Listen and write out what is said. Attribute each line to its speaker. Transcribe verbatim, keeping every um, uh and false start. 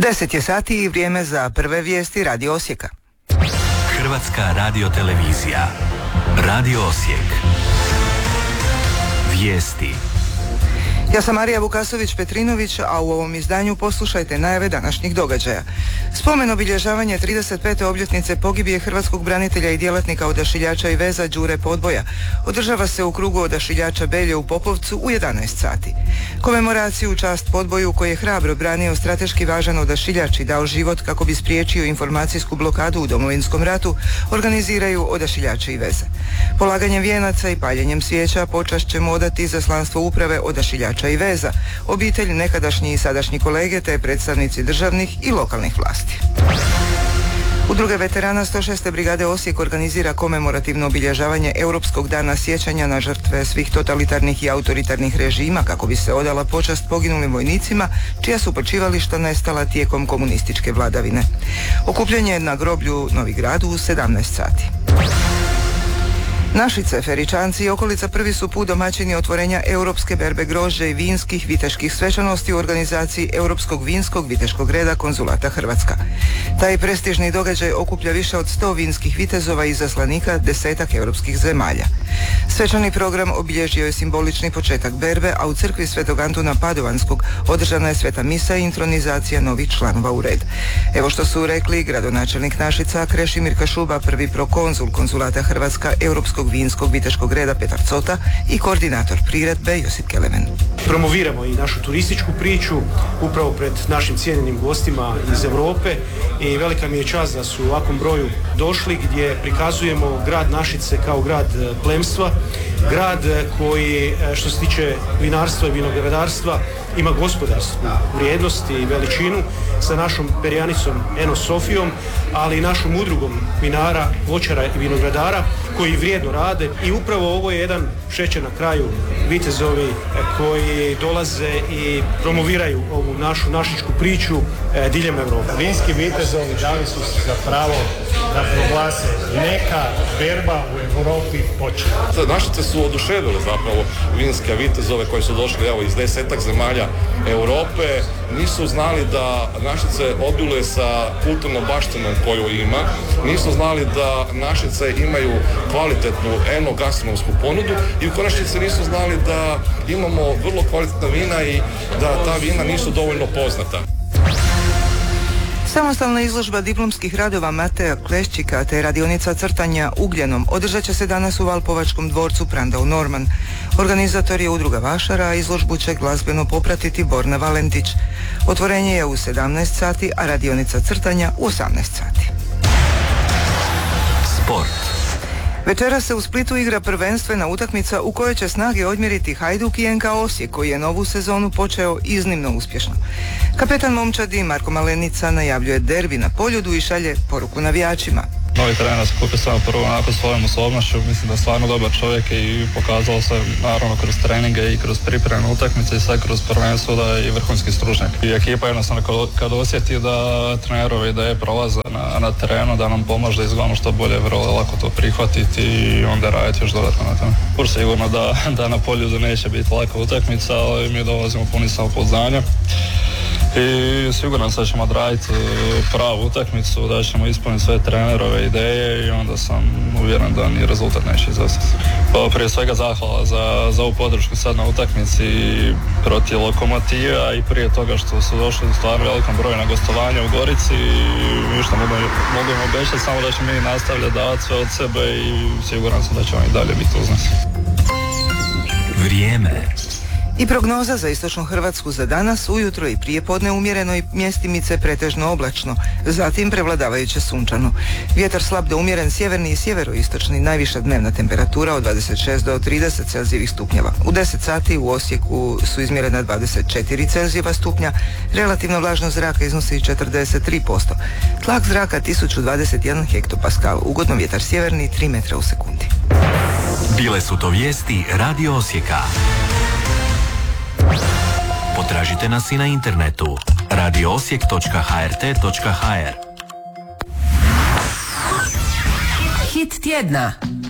Speaker 1: deset je sati i vrijeme za prve vijesti Radio Osijeka.
Speaker 2: Hrvatska radiotelevizija. Radio Osijek. Vijesti.
Speaker 1: Ja sam Marija Vukasović-Petrinović, a u ovom izdanju poslušajte najave današnjih događaja. Spomen obilježavanja trideset pete obljetnice pogibije hrvatskog branitelja i djelatnika odašiljača i veza Đure Podboja održava se u krugu odašiljača Belje u Popovcu u jedanaest sati. Komemoraciju u čast Podboju, koji je hrabro branio strateški važan odašiljač i dao život kako bi spriječio informacijsku blokadu u Domovinskom ratu, organiziraju odašiljače i veze. Polaganjem vijenaca i paljenjem svijeća počast ćemo odati izaslanstvo uprave odašiljača i veza, obitelj, nekadašnji i sadašnji kolege te predstavnici državnih i lokalnih vlasti. Udruga veterana sto šeste brigade Osijek organizira komemorativno obilježavanje Europskog dana sjećanja na žrtve svih totalitarnih i autoritarnih režima kako bi se odala počast poginulim vojnicima čija su počivališta nestala tijekom komunističke vladavine. Okupljanje na groblju Novi Gradu u sedamnaest sati. Našice, Feričanci i okolica prvi su put domaćini otvorenja europske berbe grožđa i vinskih viteških svečanosti u organizaciji Europskog vinskog viteškog reda Konzulata Hrvatska. Taj prestižni događaj okuplja više od sto vinskih vitezova i izaslanika desetak europskih zemalja. Svečani program obilježio je simbolični početak berbe, a u crkvi Svetog Antuna Padovanskog održana je sveta misa i intronizacija novih članova u red. Evo što su rekli gradonačelnik Našica Krešimir Kašuba, prvi prokonzul Konzulata Hrvatska Europskog vinskog viteškog reda Petar Cota i koordinator priredbe Josip Kelemen.
Speaker 3: Promoviramo i našu turističku priču upravo pred našim cijenjenim gostima iz Europe i velika mi je čast da su u ovakvom broju došli gdje prikazujemo grad Našice kao grad plemstva, grad koji što se tiče vinarstva i vinogradarstva ima gospodarsku vrijednost i veličinu sa našom perjanicom Eno Sofijom, ali i našom udrugom vinara, voćara i vinogradara koji vrijedno rade i upravo ovo je jedan šećer na kraju, vitezovi koji dolaze i promoviraju ovu našu našičku priču e, diljem Europe.
Speaker 4: Vinski vitezovi dali su se za pravo da proglase neka berba u Europi počela.
Speaker 5: Našice su oduševile zapravo vinske vitezove koji su došli evo iz desetak zemalja Europe. Nisu znali da Našice obiluje sa kulturnom baštinom koju ima. Nisu znali da Našice imaju kvalitetnu enogastronomsku ponudu i u konačnici nisu znali da imamo vrlo kvalitetna vina i da ta vina nisu dovoljno poznata.
Speaker 1: Samostalna izložba diplomskih radova Mateja Kleščika te radionica crtanja ugljenom održat će se danas u Valpovačkom dvorcu Prandau Norman. Organizator je udruga Vašara, a izložbu će glazbeno popratiti Borna Valentić. Otvorenje je u sedamnaest sati, a radionica crtanja u osamnaest sati.
Speaker 2: Sport.
Speaker 1: Večera se u Splitu igra prvenstvena utakmica u kojoj će snage odmjeriti Hajduk i N K Osijek, koji je novu sezonu počeo iznimno uspješno. Kapetan momčadi Marko Malenica najavljuje derbi na Poljudu i šalje poruku navijačima.
Speaker 6: Novi trener se kupio samo prvo onako svojom osobnošću, mislim da je stvarno dobar čovjek i pokazalo se naravno kroz treninge i kroz pripremne utakmice i sad kroz prvenstvo da je i vrhunski stručnjak. I ekipa jednostavno kad osjeti da trenerove ideje prolaze na, na terenu, da nam pomaže da izgledamo što bolje, vrlo lako to prihvatiti i onda raditi još dodatno na tome. Pur sigurno da, da na Poljudu neće biti laka utakmica, ali mi dolazimo puni samopouzdanja. I siguran sam da ćemo odraditi pravu utakmicu, da ćemo ispuniti sve trenerove ideje i onda sam uvjeren da ni rezultat neće izostati. Pa prije svega zahvala za, za ovu podršku sad na utakmici protiv Lokomotiva i prije toga što su došli stvarno velikom broju na gostovanje u Gorici i što mogu, mogu im obećati, samo da ćemo mi nastavljati davati sve od sebe i siguran sam da ćemo i dalje biti uz nas.
Speaker 2: Vrijeme.
Speaker 1: I prognoza za istočnu Hrvatsku za danas, ujutro i prije podne umjereno i mjestimice pretežno oblačno, zatim prevladavajuće sunčano. Vjetar slab do umjeren sjeverni i sjeveroistočni, najviša dnevna temperatura od dvadeset šest do trideset celzijevih stupnjeva. U deset sati u Osijeku su izmjerena dvadeset četiri celzijeva stupnja, relativna vlažnost zraka iznosi četrdeset tri posto. Tlak zraka tisuću dvadeset jedan hektopaskal, ugodno vjetar sjeverni tri metra u sekundi.
Speaker 2: Bile su to vijesti Radio Osijeka. Potražite nas i na internetu radio osijek točka h r t točka h r.
Speaker 7: Hit tjedna.